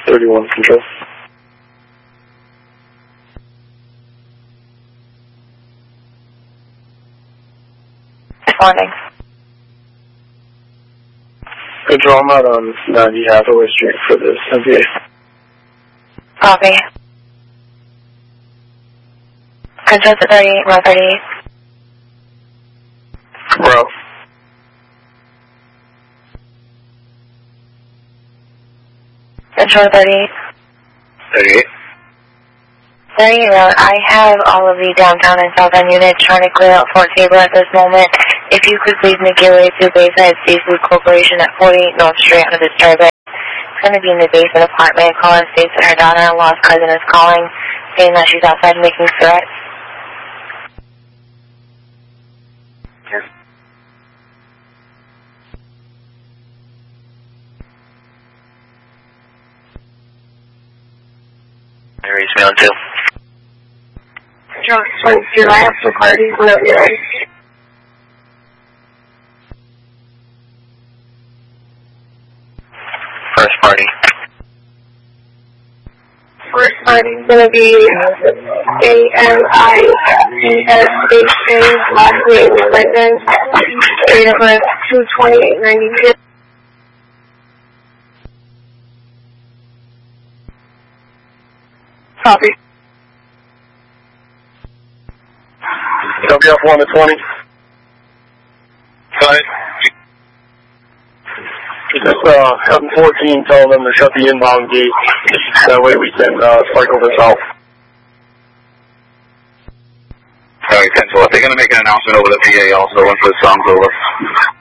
31 Control. Good morning. Control, I'm out on 90 Hathaway Street for this MVA. Copy. Control to 38, 138. Bro. Control 38. 38. 38 Road. I have all of the downtown and south end units trying to clear out Fort Taylor at this moment. If you could please make your way to Bayside Seafood Corporation at 48 North Street under the Starbase. It's going to be in the basement apartment. Calling states that her daughter-in-law's cousin is calling, saying that she's outside making threats. Yes. Mary's mail too. Control 22, I have some parties whenever you're ready. First party. First party's going to be AMICSHA, last name Clinton, date of birth 2/28/92. Copy. Copy off 1 to 20. Fine. Just having 14, tell them to shut the inbound gate. That way we can cycle this out. Alright, 10-12. They're going to make an announcement over the PA also once the song's over.